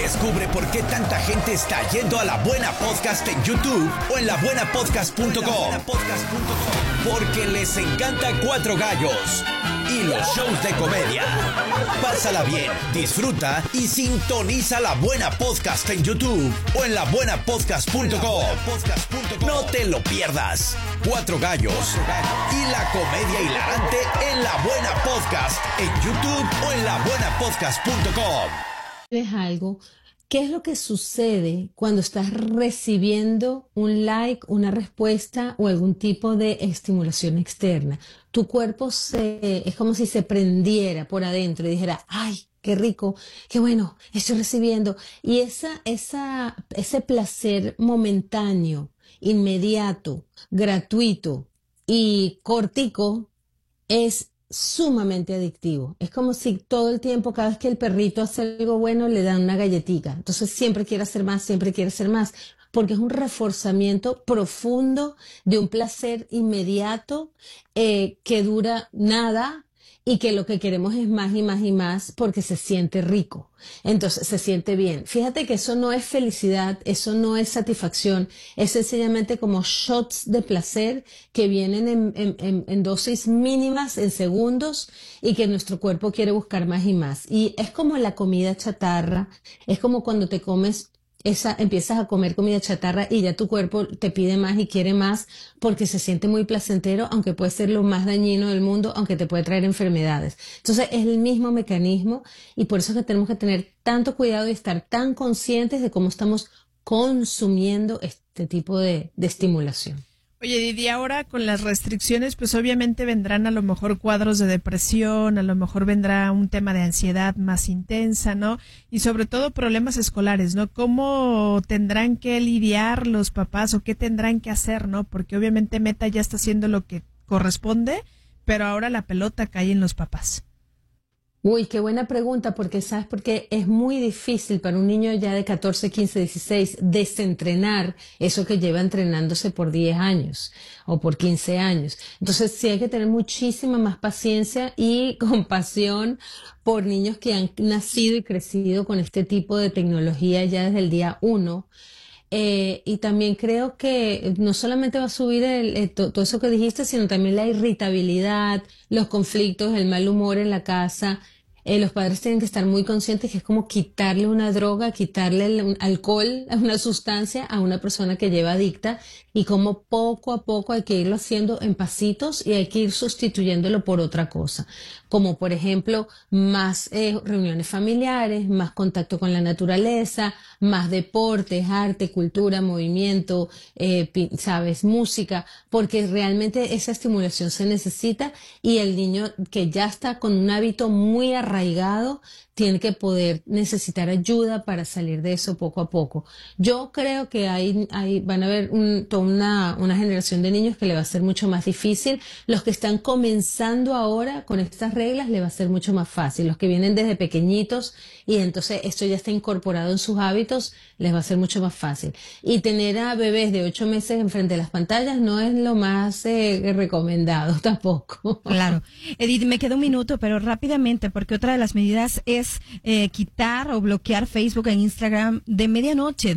Descubre por qué tanta gente está yendo a La Buena Podcast en YouTube o en labuenapodcast.com. Porque les encanta Cuatro Gallos y los shows de comedia. Pásala bien, disfruta y sintoniza La Buena Podcast en YouTube o en labuenapodcast.com. No te lo pierdas. Cuatro Gallos y la comedia hilarante en La Buena Podcast en YouTube o en labuenapodcast.com. Es algo. ¿Qué es lo que sucede cuando estás recibiendo un like, una respuesta o algún tipo de estimulación externa? Tu cuerpo es como si se prendiera por adentro y dijera, ¡ay, qué rico, qué bueno, estoy recibiendo! Y ese placer momentáneo, inmediato, gratuito y cortico es sumamente adictivo. Es como si todo el tiempo, cada vez que el perrito hace algo bueno, le dan una galletita. Entonces siempre quiere hacer más, porque es un reforzamiento profundo de un placer inmediato que dura nada y que lo que queremos es más y más y más porque se siente rico. Entonces se siente bien. Fíjate que eso no es felicidad, eso no es satisfacción, es sencillamente como shots de placer que vienen en dosis mínimas, en segundos, y que nuestro cuerpo quiere buscar más y más. Y es como la comida chatarra, es como cuando te comes empiezas a comer comida chatarra y ya tu cuerpo te pide más y quiere más porque se siente muy placentero, aunque puede ser lo más dañino del mundo, aunque te puede traer enfermedades. Entonces es el mismo mecanismo y por eso es que tenemos que tener tanto cuidado y estar tan conscientes de cómo estamos consumiendo este tipo de estimulación. Oye, Didi, ahora con las restricciones, pues obviamente vendrán a lo mejor cuadros de depresión, a lo mejor vendrá un tema de ansiedad más intensa, ¿no? Y sobre todo problemas escolares, ¿no? ¿Cómo tendrán que lidiar los papás o qué tendrán que hacer, ¿no? Porque obviamente Meta ya está haciendo lo que corresponde, pero ahora la pelota cae en los papás. Uy, qué buena pregunta, porque ¿sabes? Porque es muy difícil para un niño ya de 14, 15, 16 desentrenar eso que lleva entrenándose por 10 años o por 15 años. Entonces sí hay que tener muchísima más paciencia y compasión por niños que han nacido y crecido con este tipo de tecnología ya desde el día 1. Y también creo que no solamente va a subir todo eso que dijiste, sino también la irritabilidad, los conflictos, el mal humor en la casa. Los padres tienen que estar muy conscientes que es como quitarle una droga, quitarle un alcohol, una sustancia a una persona que lleva adicta y como poco a poco hay que irlo haciendo en pasitos y hay que ir sustituyéndolo por otra cosa. Como por ejemplo, más reuniones familiares, más contacto con la naturaleza, más deportes, arte, cultura, movimiento, sabes, música, porque realmente esa estimulación se necesita y el niño que ya está con un hábito muy arraigado tiene que poder necesitar ayuda para salir de eso poco a poco. Yo creo que van a haber toda una generación de niños que le va a ser mucho más difícil. Los que están comenzando ahora con estas reglas le va a ser mucho más fácil. Los que vienen desde pequeñitos y entonces esto ya está incorporado en sus hábitos, les va a ser mucho más fácil. Y tener a bebés de 8 meses enfrente de las pantallas no es lo más recomendado tampoco. Claro. Edith, me queda un minuto, pero rápidamente, porque otra de las medidas es quitar o bloquear Facebook e Instagram de medianoche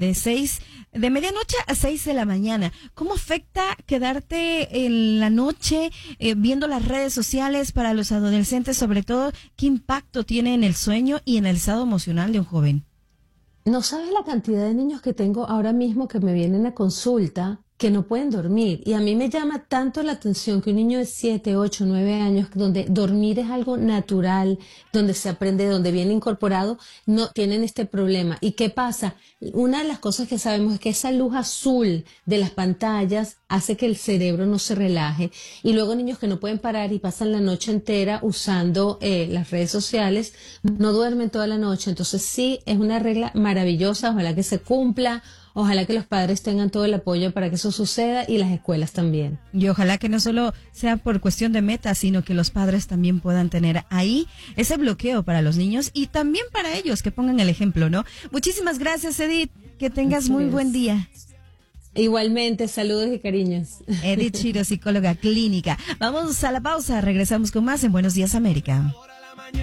a 6 de la mañana. ¿Cómo afecta quedarte en la noche viendo las redes sociales para los adolescentes? Sobre todo, ¿qué impacto tiene en el sueño y en el estado emocional de un joven? No sabes la cantidad de niños que tengo ahora mismo que me vienen a consulta que no pueden dormir. Y a mí me llama tanto la atención que un niño de 7, 8, 9 años, donde dormir es algo natural, donde se aprende, donde viene incorporado, no tienen este problema. ¿Y qué pasa? Una de las cosas que sabemos es que esa luz azul de las pantallas hace que el cerebro no se relaje. Y luego niños que no pueden parar y pasan la noche entera usando las redes sociales, no duermen toda la noche. Entonces sí, es una regla maravillosa, ojalá que se cumpla. Ojalá que los padres tengan todo el apoyo para que eso suceda y las escuelas también. Y ojalá que no solo sea por cuestión de metas, sino que los padres también puedan tener ahí ese bloqueo para los niños y también para ellos, que pongan el ejemplo, ¿no? Muchísimas gracias, Edith. Que tengas muy buen día. Igualmente, saludos y cariños. Edith Chiro, psicóloga clínica. Vamos a la pausa, regresamos con más en Buenos Días América.